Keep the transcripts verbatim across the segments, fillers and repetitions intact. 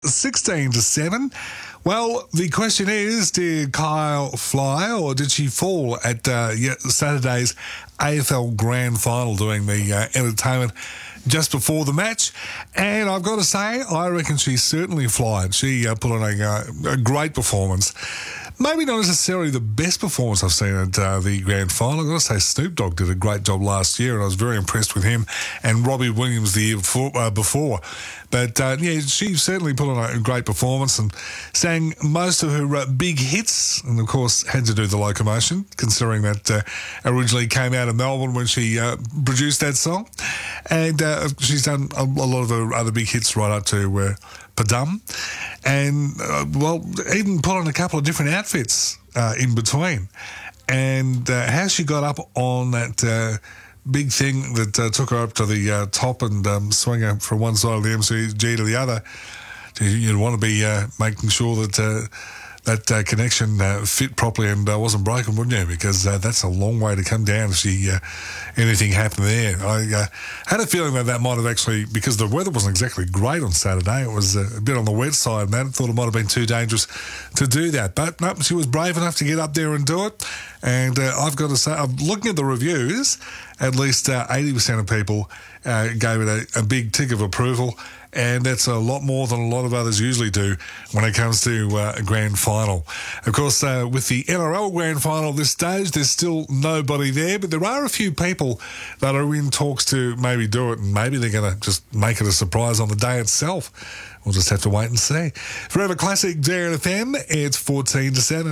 sixteen to seven. Well, the question is, did Kyle fly or did she fall at uh, Saturday's A F L Grand Final doing the uh, entertainment just before the match? And I've got to say, I reckon she certainly flied. She uh, put on a, uh, a great performance. Maybe not necessarily the best performance I've seen at uh, the Grand Final. I've got to say Snoop Dogg did a great job last year, and I was very impressed with him and Robbie Williams the year before. Uh, before. But, uh, yeah, she certainly put on a great performance and sang most of her uh, big hits, and, of course, had to do the locomotion, considering that uh, originally came out of Melbourne when she uh, produced that song. And uh, she's done a, a lot of her other big hits right up to uh, Padum. And, uh, well, even put on a couple of different outfits uh, in between. And uh, how she got up on that uh, big thing that uh, took her up to the uh, top and um, swung her from one side of the M C G to the other, you'd want to be uh, making sure that uh, that uh, connection uh, fit properly and uh, wasn't broken, wouldn't you? Because uh, that's a long way to come down if she, uh, anything happened there. I uh, had a feeling that that might have actually, because the weather wasn't exactly great on Saturday, it was uh, a bit on the wet side, and that I thought it might have been too dangerous to do that. But no, she was brave enough to get up there and do it. And uh, I've got to say, I'm looking at the reviews, at least uh, eighty percent of people uh, gave it a, a big tick of approval. And that's a lot more than a lot of others usually do when it comes to uh, a grand final. Of course, uh, with the N R L grand final at this stage, there's still nobody there, but there are a few people that are in talks to maybe do it, and maybe they're going to just make it a surprise on the day itself. We'll just have to wait and see. Forever Classic G N F M, it's fourteen to seven.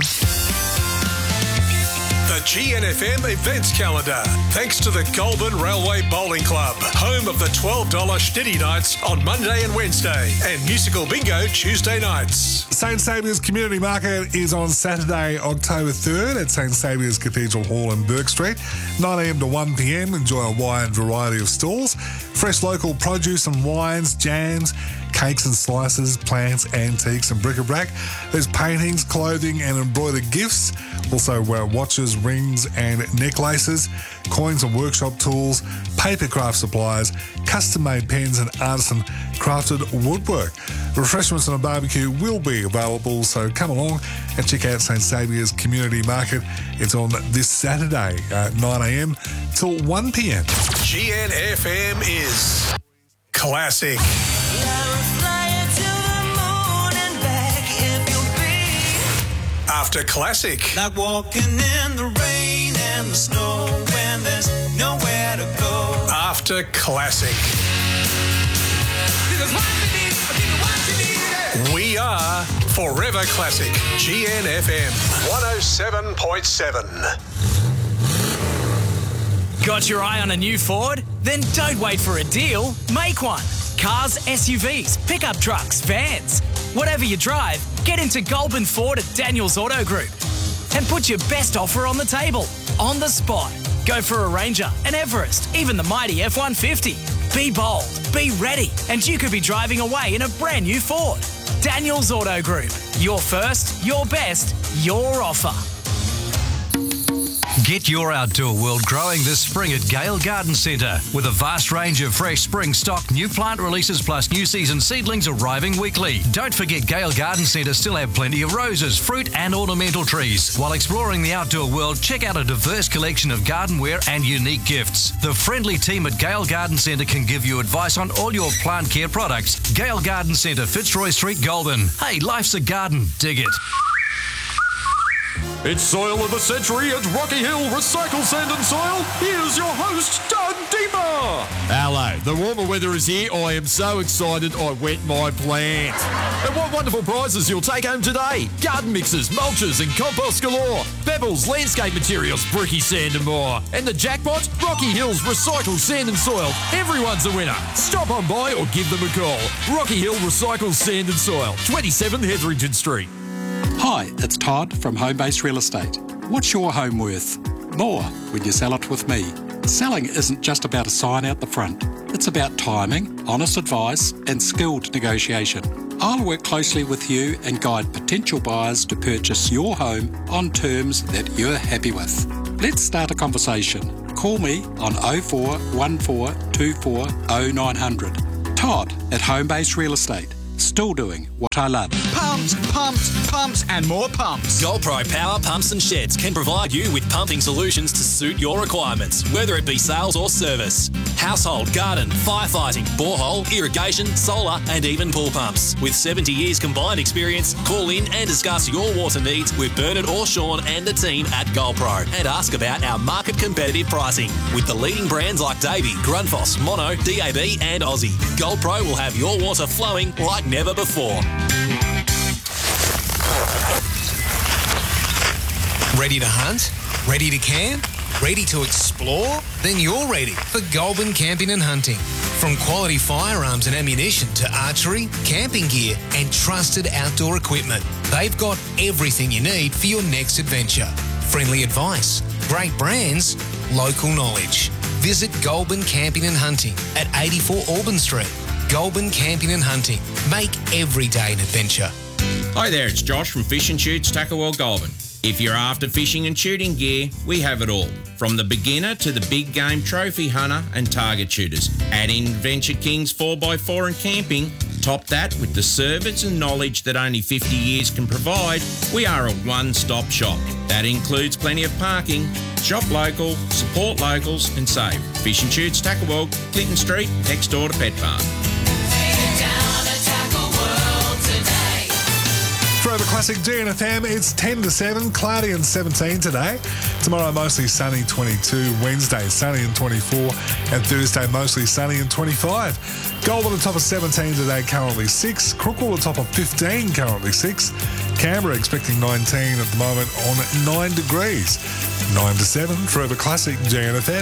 The G N F M events calendar, thanks to the Goulburn Railway Bowling Club, home of the twelve dollars Schnitty Nights on Monday and Wednesday, and Musical Bingo Tuesday nights. Saint Saviour's Community Market is on Saturday, October third at Saint Saviour's Cathedral Hall in Burke Street, nine a m to one p m. Enjoy a wide variety of stalls, fresh local produce and wines, jams, cakes and slices, plants, antiques and bric-a-brac. There's paintings, clothing and embroidered gifts. Also uh, watches, rings and necklaces, coins and workshop tools, paper craft supplies, custom-made pens and artisan crafted woodwork. Refreshments and a barbecue will be available, so come along and check out Saint Saviour's Community Market. It's on this Saturday at nine a m till one p m. G N F M is classic. After classic. Like walking in the rain and the snow when there's nowhere to go. After classic. We are Forever Classic. G N F M one oh seven point seven. Got your eye on a new Ford? Then don't wait for a deal. Make one. Cars, S U Vs, pickup trucks, vans. Whatever you drive, get into Goulburn Ford at Daniels Auto Group and put your best offer on the table, on the spot. Go for a Ranger, an Everest, even the mighty F one fifty. Be bold, be ready, and you could be driving away in a brand new Ford. Daniels Auto Group. Your first, your best, your offer. Get your outdoor world growing this spring at Gale Garden Centre with a vast range of fresh spring stock, new plant releases plus new season seedlings arriving weekly. Don't forget Gale Garden Centre still have plenty of roses, fruit and ornamental trees. While exploring the outdoor world, check out a diverse collection of gardenware and unique gifts. The friendly team at Gale Garden Centre can give you advice on all your plant care products. Gale Garden Centre, Fitzroy Street, Goulburn. Hey, life's a garden. Dig it. It's Soil of the Century at Rocky Hill Recycle Sand and Soil. Here's your host, Doug Deemer. Hello. The warmer weather is here. I am so excited I wet my plant. And what wonderful prizes you'll take home today. Garden mixes, mulches and compost galore. Pebbles, landscape materials, bricky sand and more. And the jackpot? Rocky Hills Recycle Sand and Soil. Everyone's a winner. Stop on by or give them a call. Rocky Hill Recycle Sand and Soil, twenty-seven Hetherington Street. Hi, it's Todd from Homebase Real Estate. What's your home worth? More when you sell it with me. Selling isn't just about a sign out the front. It's about timing, honest advice, and skilled negotiation. I'll work closely with you and guide potential buyers to purchase your home on terms that you're happy with. Let's start a conversation. Call me on oh four one four two four oh nine hundred. Todd at Homebase Real Estate. still doing what I love. Pumps, pumps, pumps, and more pumps. GoldPro Power Pumps and Sheds can provide you with pumping solutions to suit your requirements, whether it be sales or service. Household, garden, firefighting, borehole, irrigation, solar, and even pool pumps. With seventy years combined experience, call in and discuss your water needs with Bernard or Sean and the team at GoldPro, and ask about our market competitive pricing. With the leading brands like Davey, Grundfos, Mono, D A B, and Aussie, GoldPro will have your water flowing like never before. Ready to hunt? Ready to camp? Ready to explore? Then you're ready for Goulburn Camping and Hunting. From quality firearms and ammunition to archery, camping gear, and trusted outdoor equipment, they've got everything you need for your next adventure. Friendly advice, great brands, local knowledge. Visit Goulburn Camping and Hunting at eighty-four Auburn Street. Goulburn Camping and Hunting. Make every day an adventure. Hi there, it's Josh from Fish and Shoots, Tuckerwell, Goulburn. If you're after fishing and shooting gear, we have it all. From the beginner to the big game trophy hunter and target shooters. Add in Venture Kings four by four and camping. Top that with the service and knowledge that only fifty years can provide. We are a one-stop shop. That includes plenty of parking. Shop local, support locals and save. Fish and Shoots, Tuckerwell, Clinton Street, next door to Pet Farm. Forever Classic G N F M, it's ten to seven, cloudy and seventeen today. Tomorrow mostly sunny, twenty-two. Wednesday sunny and twenty-four. And Thursday mostly sunny and twenty-five. Goulburn on top of seventeen today, currently six. Crookwell on top of fifteen, currently six. Canberra expecting nineteen at the moment on nine degrees. nine to seven, Forever Classic G N F M.